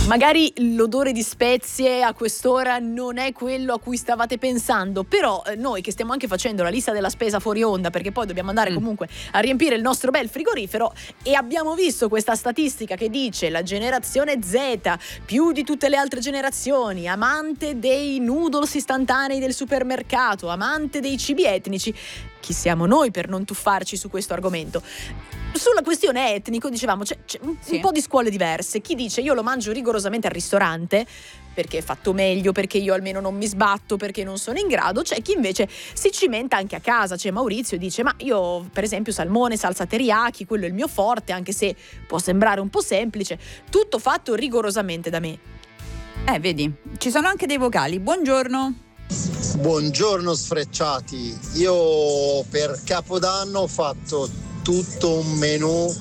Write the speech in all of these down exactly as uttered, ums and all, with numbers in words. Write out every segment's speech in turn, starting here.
Magari l'odore di spezie a quest'ora non è quello a cui stavate pensando, però eh, noi che stiamo anche facendo la lista della spesa fuori onda, perché poi dobbiamo andare mm. comunque a riempire il nostro bel frigorifero, e abbiamo visto questa statistica che dice la generazione Z, più di tutte le altre generazioni, amante dei noodles istantanei del supermercato, amante dei cibi etnici. Chi siamo noi per non tuffarci su questo argomento? Sulla questione etnico dicevamo c'è, c'è un, sì. un po' di scuole diverse. Chi dice io lo mangio rigorosamente al ristorante perché è fatto meglio, perché io almeno non mi sbatto, perché non sono in grado. C'è chi invece si cimenta anche a casa. C'è Maurizio e dice ma io per esempio salmone, salsa teriyaki, quello è il mio forte, anche se può sembrare un po' semplice, tutto fatto rigorosamente da me. Eh vedi, ci sono anche dei vocali. Buongiorno. Buongiorno sfrecciati, io per Capodanno ho fatto tutto un menù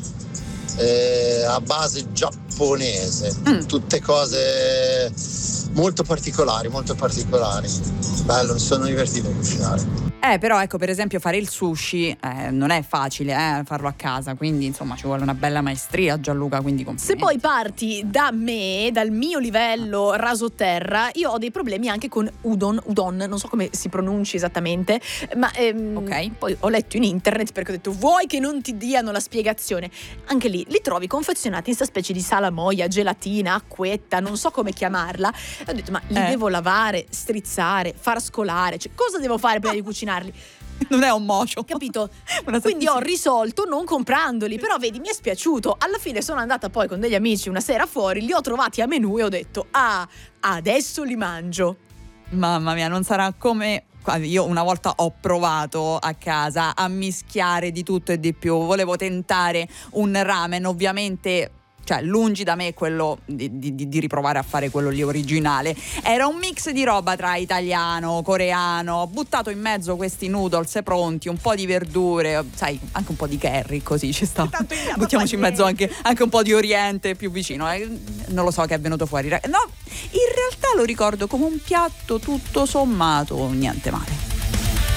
eh, a base giapponese, mm. tutte cose molto particolari, molto particolari. Bello, mi sono divertito a cucinare. Eh, però ecco, per esempio fare il sushi eh, non è facile eh, farlo a casa, quindi insomma ci vuole una bella maestria, Gianluca, quindi se poi parti da me, dal mio livello rasoterra, io ho dei problemi anche con udon, udon, non so come si pronunci esattamente, ma ehm, okay. poi ho letto in internet perché ho detto vuoi che non ti diano la spiegazione? Anche lì li trovi confezionati in sta specie di salamoia, gelatina, acquetta, non so come chiamarla, e ho detto ma li eh. devo lavare, strizzare, far scolare, cioè cosa devo fare prima di cucinare? Non è un mocio, capito? Quindi ho risolto non comprandoli, però vedi mi è spiaciuto. Alla fine sono andata poi con degli amici una sera fuori, li ho trovati a menù e ho detto ah, adesso li mangio. Mamma mia, non sarà come io una volta ho provato a casa a mischiare di tutto e di più, volevo tentare un ramen, ovviamente cioè lungi da me quello di, di, di riprovare a fare quello lì originale, era un mix di roba tra italiano, coreano, ho buttato in mezzo questi noodles pronti, un po' di verdure, sai, anche un po' di curry, così ci sta, buttiamoci in mezzo anche, anche un po' di oriente più vicino, eh. Non lo so che è venuto fuori, no, in realtà lo ricordo come un piatto tutto sommato niente male.